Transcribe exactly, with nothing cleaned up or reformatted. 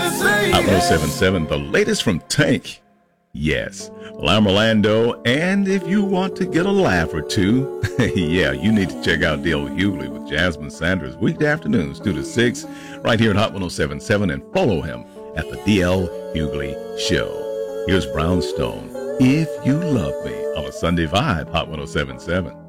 Hot ten seventy-seven, the latest from Tank. Yes. Well, I'm Orlando, and if you want to get a laugh or two, yeah, you need to check out D L Hughley with Jasmine Sanders weekday afternoons two to six right here at Hot ten seventy-seven, and follow him at the D L Hughley Show. Here's Brownstone, If You Love Me, on a Sunday Vibe, Hot ten seventy-seven.